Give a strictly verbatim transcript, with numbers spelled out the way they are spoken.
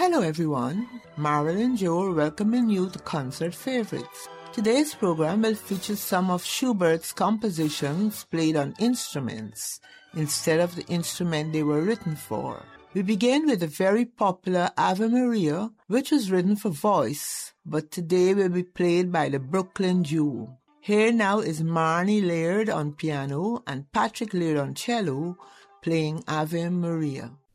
Hello everyone, Marilyn Joe welcoming you to Concert Favorites. Today's program will feature some of Schubert's compositions played on instruments instead of the instrument they were written for. We begin with the very popular Ave Maria, which was written for voice, but today will be played by the Brooklyn Duo. Here now is Marnie Laird on piano and Patrick Laird on cello, playing Ave Maria.